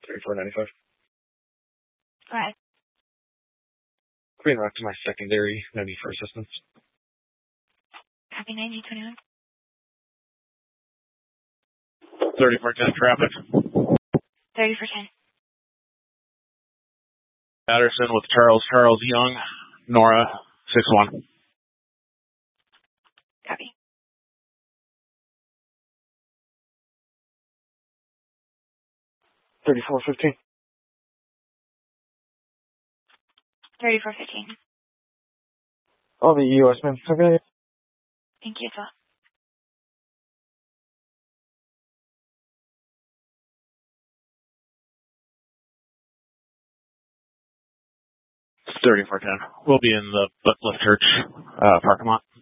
3495. Go ahead. Green Rock to my secondary. No need for assistance. Copy 9021. 3410 traffic. 30 for 10. Patterson with Charles. Charles Young. Nora 61. Copy. 3415. 3415. All the U.S. men. Okay. Thank you as well. It's 3410. We'll be in the Butler Church parking lot.